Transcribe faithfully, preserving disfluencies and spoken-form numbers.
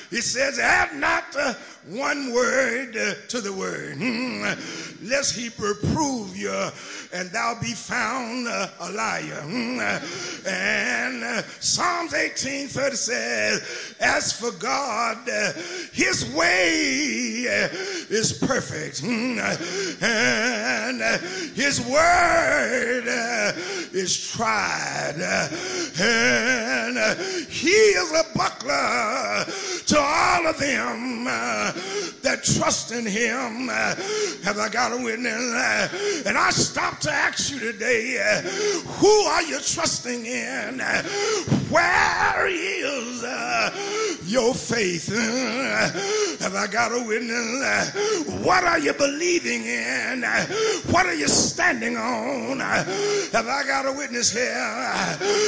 It says, add not uh, one word uh, to the word, mm, lest he reprove you and thou be found uh, a liar. Mm, and uh, Psalms eighteen thirty says, as for God, uh, his way uh, is perfect, mm, and uh, his word uh, is tried, uh, and uh, he is a buckler to all of them uh, that trust in him. Uh, have I got a witness? Uh, and I stop to ask you today, uh, who are you trusting in? Uh, where is uh, your faith? Uh, have I got a witness? Uh, what are you believing in? Uh, what are you standing on? Uh, have I got a witness here? Uh,